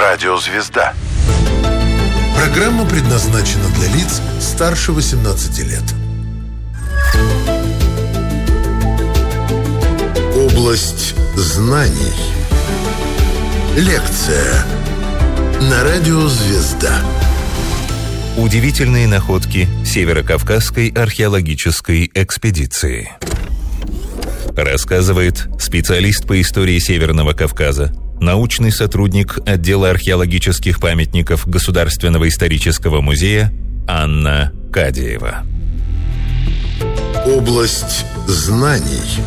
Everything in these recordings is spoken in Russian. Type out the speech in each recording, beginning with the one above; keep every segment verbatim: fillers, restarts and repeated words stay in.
Радиозвезда. Программа предназначена для лиц старше восемнадцати лет. Область знаний. Лекция на Радиозвезда. Удивительные находки Северо-Кавказской археологической экспедиции. Рассказывает специалист по истории Северного Кавказа, научный сотрудник отдела археологических памятников Государственного исторического музея Анна Кадиева. Область знаний.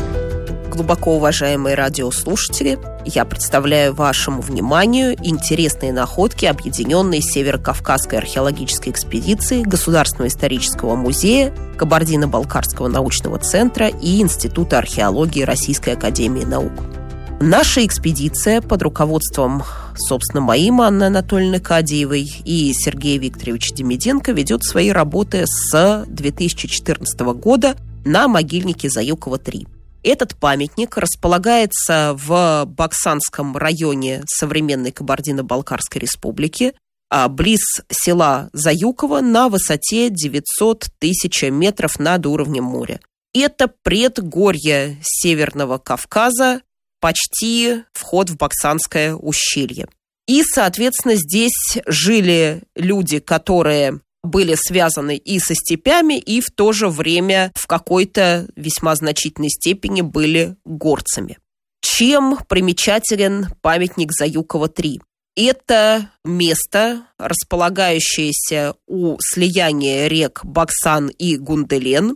Глубоко уважаемые радиослушатели, я представляю вашему вниманию интересные находки объединенной Северо-Кавказской археологической экспедиции Государственного исторического музея, Кабардино-Балкарского научного центра и Института археологии Российской академии наук. Наша экспедиция под руководством, собственно, моим, Анны Анатольевны Кадиевой, и Сергея Викторовича Демиденко ведет свои работы с две тысячи четырнадцатого года на могильнике Заюкова-три. Этот памятник располагается в Баксанском районе современной Кабардино-Балкарской республики, близ села Заюково, на высоте девятьсот тысяч метров над уровнем моря. Это предгорье Северного Кавказа, почти вход в Баксанское ущелье. И, соответственно, здесь жили люди, которые были связаны и со степями, и в то же время в какой-то весьма значительной степени были горцами. Чем примечателен памятник Заюкова-три? Это место, располагающееся у слияния рек Баксан и Гунделен.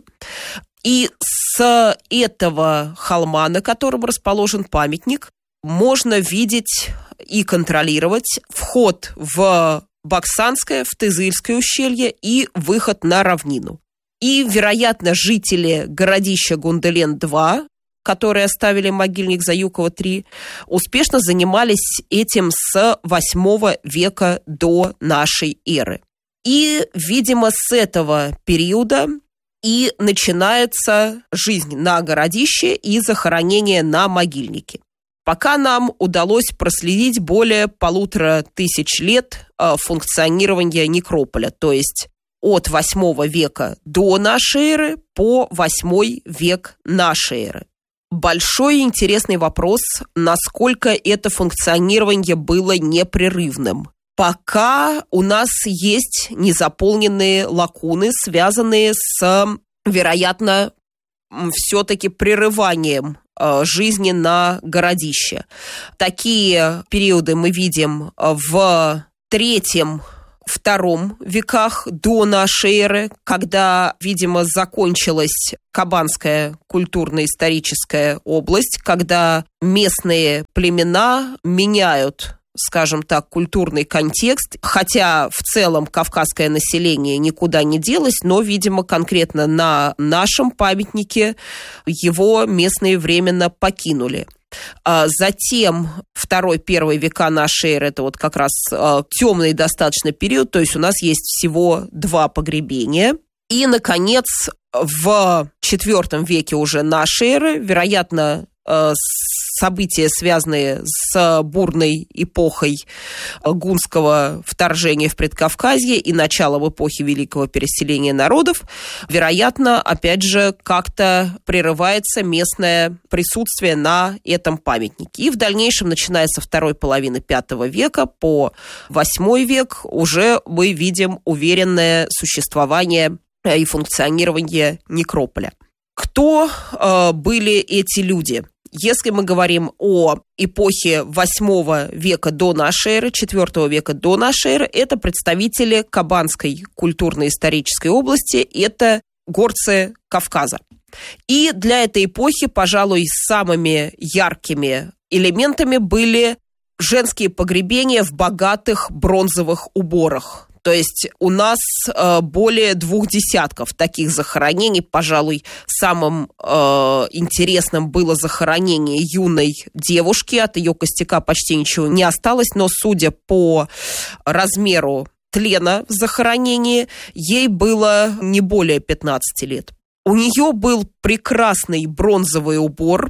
И с этого холма, на котором расположен памятник, можно видеть и контролировать вход в Баксанское, в Тызыльское ущелье и выход на равнину. И, вероятно, жители городища Гунделен-два, которые оставили могильник Заюкова-три, успешно занимались этим с восьмого века до нашей эры. И, видимо, с этого периода и начинается жизнь на городище и захоронение на могильнике. Пока нам удалось проследить более полутора тысяч лет функционирования некрополя, то есть от восьмого века до нашей эры по восьмой век нашей эры. Большой интересный вопрос, насколько это функционирование было непрерывным. Пока у нас есть незаполненные лакуны, связанные с, вероятно, все-таки прерыванием жизни на городище. Такие периоды мы видим в третьем, втором веках до нашей эры, когда, видимо, закончилась Кабанская культурно-историческая область, когда местные племена меняют, скажем так, культурный контекст, хотя в целом кавказское население никуда не делось, но, видимо, конкретно на нашем памятнике его местные временно покинули. Затем второй, первый века нашей эры, это вот как раз темный достаточно период, то есть у нас есть всего два погребения. И, наконец, в четвертом веке уже нашей эры, вероятно, события, связанные с бурной эпохой гунского вторжения в Предкавказье и началом эпохи Великого переселения народов, вероятно, опять же, как-то прерывается местное присутствие на этом памятнике. И в дальнейшем, начиная со второй половины пятого века по восьмой век, уже мы видим уверенное существование и функционирование некрополя. Кто э, были эти люди? Если мы говорим о эпохе восьмого века до нашей эры, четвёртого века до нашей эры, это представители Кабанской культурно-исторической области, это горцы Кавказа. И для этой эпохи, пожалуй, самыми яркими элементами были женские погребения в богатых бронзовых уборах. То есть у нас э, более двух десятков таких захоронений. Пожалуй, самым э, интересным было захоронение юной девушки. От ее костяка почти ничего не осталось, но, судя по размеру тлена в захоронении, ей было не более пятнадцати лет. У нее был прекрасный бронзовый убор,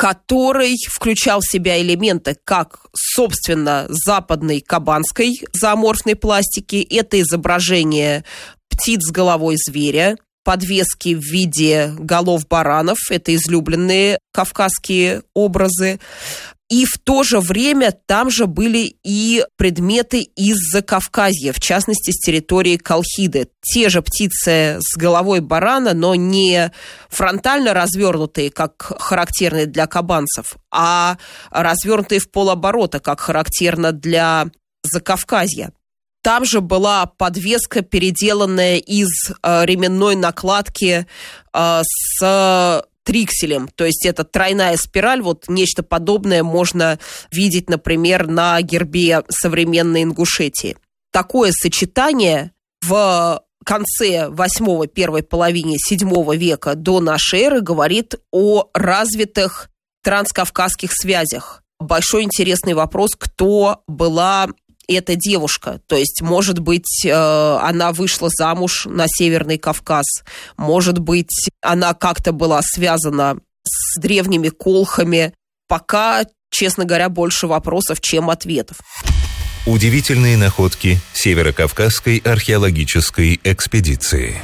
который включал в себя элементы как, собственно, западной кабанской зооморфной пластики. Это изображение птиц с головой зверя, подвески в виде голов баранов, это излюбленные кавказские образы. И в то же время там же были и предметы из Закавказья, в частности, с территории Колхиды. Те же птицы с головой барана, но не фронтально развернутые, как характерные для кабанцев, а развернутые в полоборота, как характерно для Закавказья. Там же была подвеска, переделанная из э, ременной накладки э, с трикселем. То есть это тройная спираль. Вот нечто подобное можно видеть, например, на гербе современной Ингушетии. Такое сочетание в конце восьмого, первой половине седьмого века до нашей эры говорит о развитых транскавказских связях. Большой интересный вопрос, кто была эта девушка. То есть, может быть, она вышла замуж на Северный Кавказ, может быть, она как-то была связана с древними колхами. Пока, честно говоря, больше вопросов, чем ответов. Удивительные находки Северокавказской археологической экспедиции.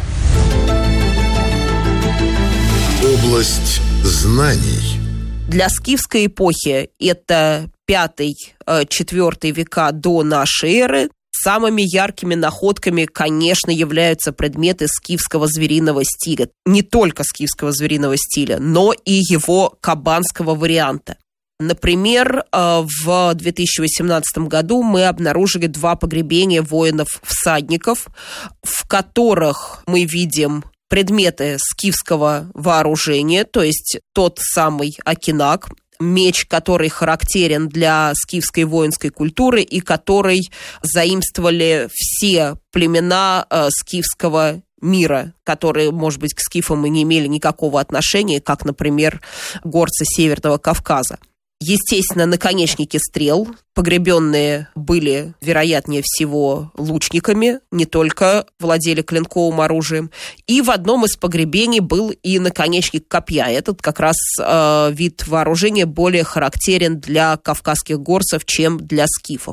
Область знаний. Для скифской эпохи это пятый-четвертый века до нашей эры. Самыми яркими находками, конечно, являются предметы скифского звериного стиля. Не только скифского звериного стиля, но и его кабанского варианта. Например, в две тысячи восемнадцатом году мы обнаружили два погребения воинов-всадников, в которых мы видим предметы скифского вооружения, то есть тот самый акинак, меч, который характерен для скифской воинской культуры и который заимствовали все племена э, скифского мира, которые, может быть, к скифам и не имели никакого отношения, как, например, горцы Северного Кавказа. Естественно, наконечники стрел, погребенные были, вероятнее всего, лучниками, не только владели клинковым оружием. И в одном из погребений был и наконечник копья. Этот как раз э, вид вооружения более характерен для кавказских горцев, чем для скифов.